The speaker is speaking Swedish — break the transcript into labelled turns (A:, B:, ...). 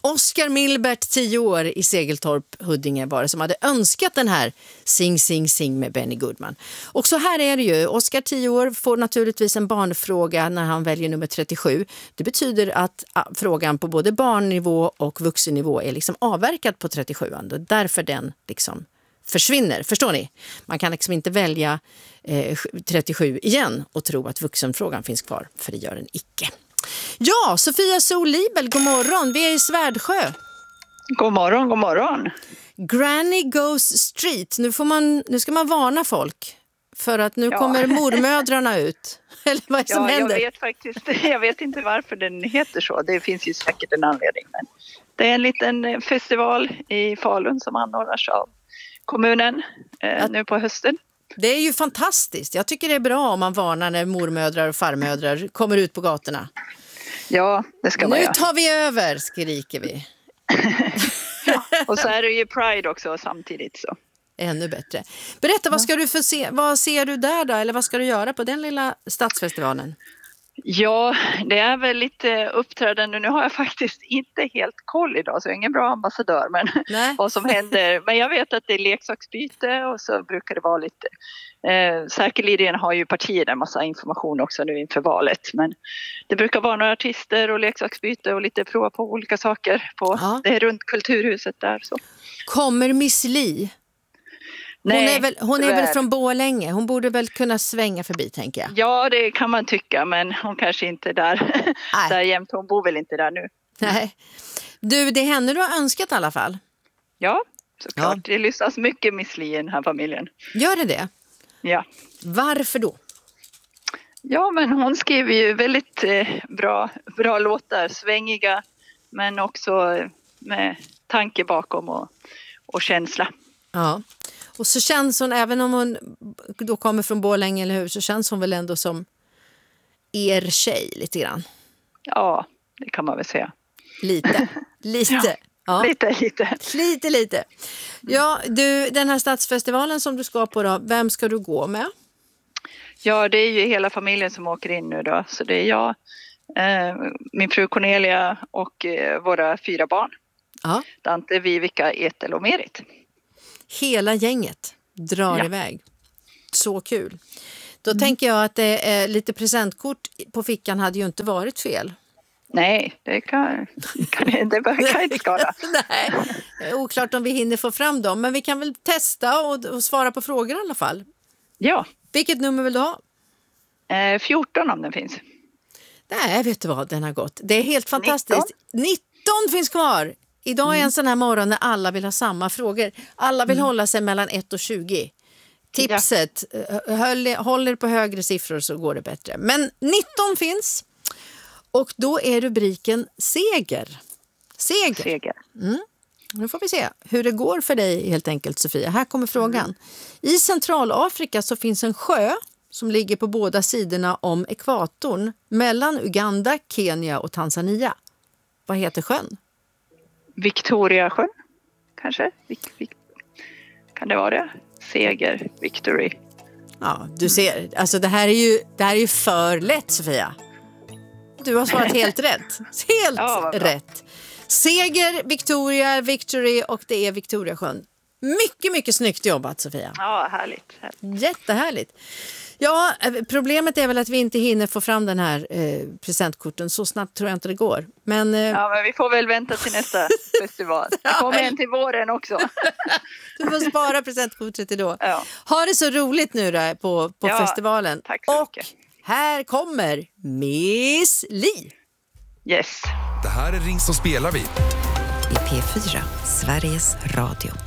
A: Oskar Milbert, 10 år i Segeltorp, Huddinge var det, som hade önskat den här Sing, sing, sing med Benny Goodman. Och så här är det ju. Oskar, 10 år, får naturligtvis en barnfråga när han väljer nummer 37. Det betyder att frågan på både barnnivå och vuxennivå är liksom avverkad på 37an. Och därför den liksom försvinner. Förstår ni? Man kan liksom inte välja 37 igen och tro att vuxenfrågan finns kvar, för det gör den icke. Ja, Sofia Solibel, god morgon. Vi är i Svärdsjö.
B: God morgon, god morgon.
A: Granny goes street. Nu ska man varna folk för att nu kommer mormödrarna ut. Eller vad är det som händer?
B: Jag vet inte varför den heter så. Det finns ju säkert en anledning. Men det är en liten festival i Falun som anordnas av kommunen nu på hösten.
A: Det är ju fantastiskt. Jag tycker det är bra om man varnar när mormödrar och farmödrar kommer ut på gatorna.
B: Ja, det ska man göra.
A: Nu tar vi över, skriker vi.
B: Ja, och så är det ju Pride också samtidigt så.
A: Ännu bättre. Berätta, vad ska du få se? Vad ser du där då? Eller vad ska du göra på den lilla stadsfestivalen?
B: Ja, det är väl lite uppträdande. Nu har jag faktiskt inte helt koll idag, så jag är ingen bra ambassadör, men vad som händer. Men jag vet att det är leksaksbyte och så brukar det vara lite... säkerligen har ju partier en massa information också nu inför valet. Men det brukar vara några artister och leksaksbyte och lite prova på olika saker. Det är runt Kulturhuset där. Så.
A: Kommer Miss Li? Hon är väl från Borlänge. Hon borde väl kunna svänga förbi, tänker jag.
B: Ja, det kan man tycka, men hon kanske inte är där jämt. Hon bor väl inte där nu.
A: Nej. Du, det är henne du har önskat i alla fall.
B: Ja, såklart. Ja. Det lyssnas mycket Miss Li i den här familjen.
A: Gör det?
B: Ja.
A: Varför då?
B: Ja, men hon skriver ju väldigt bra låtar. Svängiga, men också med tanke bakom och känsla.
A: Ja. Och så känns hon, även om hon då kommer från Borlänge eller hur, så känns hon väl ändå som er tjej lite grann.
B: Ja, det kan man väl säga.
A: Lite. Ja. Lite. Ja, du, den här stadsfestivalen som du ska på då, vem ska du gå med?
B: Ja, det är ju hela familjen som åker in nu då. Så det är jag, min fru Cornelia och våra 4 barn. Ja. Dante, Vivica, Ethel och Merit.
A: Hela gänget drar iväg. Så kul. Då tänker jag att det är lite presentkort på fickan hade ju inte varit fel.
B: Nej, det kan inte skada.
A: Nej, oklart om vi hinner få fram dem. Men vi kan väl testa och svara på frågor i alla fall.
B: Ja.
A: Vilket nummer vill du ha?
B: 14 om den finns.
A: Nej, vet du vad, den har gått. Det är helt fantastiskt. 19 finns kvar. Idag är en sån här morgon när alla vill ha samma frågor. Alla vill hålla sig mellan 1 och 20. Tipset, håll er på högre siffror så går det bättre. Men 19 finns. Och då är rubriken Seger. Nu får vi se hur det går för dig helt enkelt, Sofia. Här kommer frågan. I Centralafrika så finns en sjö som ligger på båda sidorna om ekvatorn mellan Uganda, Kenya och Tanzania. Vad heter sjön?
B: Victoriasjön, kanske? Kan det vara det? Seger, Victory.
A: Ja, du ser. Alltså det här är ju för lätt, Sofia. Du har svarat helt rätt. Helt rätt. Seger, Victoria, Victory och det är Victoriasjön. Mycket, mycket snyggt jobbat, Sofia.
B: Ja, härligt.
A: Jättehärligt. Ja, problemet är väl att vi inte hinner få fram den här presentkorten. Så snabbt tror jag inte det går. Men
B: vi får väl vänta till nästa festival. Det kommer en till våren också.
A: Du får spara presentkortet till då. Ja. Ha det så roligt nu då på festivalen.
B: Tack så mycket.
A: Och här kommer Miss Li.
B: Yes.
C: Det här är Ring så spelar vi.
D: I P4, Sveriges Radio.